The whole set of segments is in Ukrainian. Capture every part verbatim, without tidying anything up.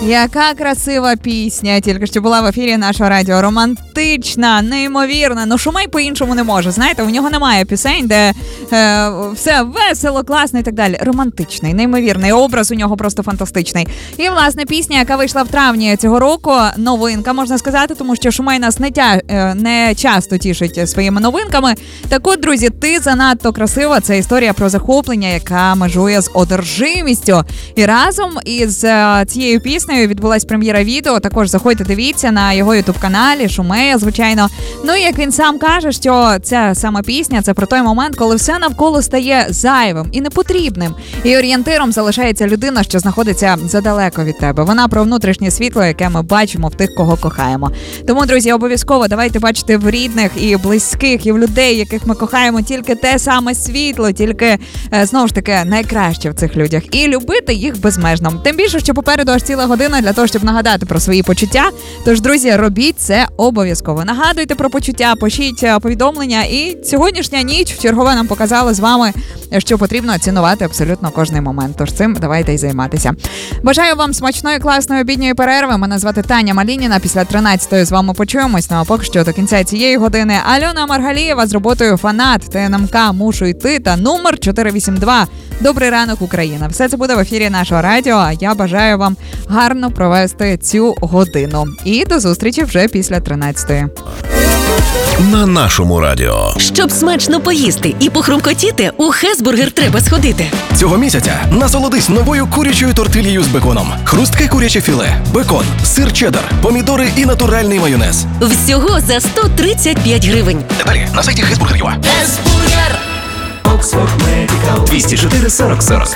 Яка красива пісня, тільки що була в ефірі нашого радіо. Романтична, неймовірна. Ну, Шумей по-іншому не може. Знаєте, у нього немає пісень, де е, все весело, класно і так далі. Романтичний, неймовірний. Образ у нього просто фантастичний. І, власне, пісня, яка вийшла в травні цього року, новинка, можна сказати, тому що Шумей нас не, тя, е, не часто тішить своїми новинками. Так от, друзі, «Ти занадто красива» – це історія про захоплення, яка межує з одержимістю. І разом із е, цією піснею відбулась прем'єра відео, також заходьте, дивіться на його ютуб-каналі, Шумея, звичайно. Ну і як він сам каже, що ця сама пісня – це про той момент, коли все навколо стає зайвим і непотрібним. І орієнтиром залишається людина, що знаходиться задалеко від тебе. Вона про внутрішнє світло, яке ми бачимо в тих, кого кохаємо. Тому, друзі, обов'язково давайте бачити в рідних і близьких, і в людей, яких ми кохаємо, тільки те саме світло, тільки, знову ж таки, найкраще в цих людях. І любити їх безмежно. Тим більше, що попереду аж ціла година для того, щоб нагадати про свої почуття. Тож, друзі, робіть це обов'язково. Нагадуйте про почуття, пишіть повідомлення. І сьогоднішня ніч вчергове нам показала з вами, що потрібно цінувати абсолютно кожний момент. Тож цим давайте й займатися. Бажаю вам смачної, класної обідньої перерви. Мене звати Таня Малініна. Після тринадцятої з вами почуємось. Ну а поки що до кінця цієї години Альона Маргалієва з роботою «Фанат», ТНМК «Мушу йти» та номер чотири вісім два. Добрий ранок, Україна. Все це буде в ефірі нашого радіо, а я бажаю вам гарно провести цю годину. І до зустрічі вже після тринадцятої. На нашому радіо. Щоб смачно поїсти і похрумкотіти, у Хесбургер треба сходити. Цього місяця насолодись новою курячою тортильєю з беконом. Хрустке куряче філе, бекон, сир чеддер, помідори і натуральний майонез. Всього за сто тридцять п'ять гривень. Деталі на сайті Хесбургер точка ю а. Хесбургер! Оксфорд Медикал двісті чотири сорок сорок.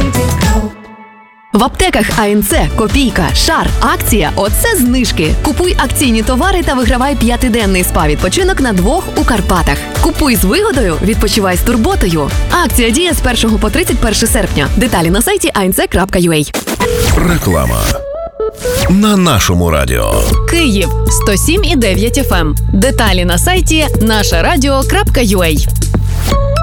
В аптеках АНЦ «Копійка», «Шар», акція «Оце знижки». Купуй акційні товари та вигравай п'ятиденний спа-відпочинок на двох у Карпатах. Купуй з вигодою, відпочивай з турботою. Акція діє з першого по тридцять перше серпня. Деталі на сайті ей ен це крапка ю а. Реклама. На нашому радіо. Київ сто сім і дев'ять еф ем. Деталі на сайті наша радіо крапка ю а.